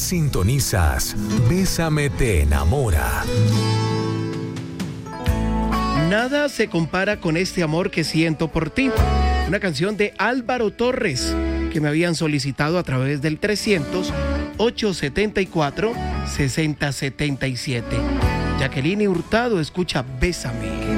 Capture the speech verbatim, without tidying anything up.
Sintonizas Bésame te enamora. Nada se compara con este amor que siento por ti. Una canción de Álvaro Torres que me habían solicitado a través del trescientos, ochocientos setenta y cuatro, sesenta setenta y siete. Jacqueline Hurtado escucha Bésame.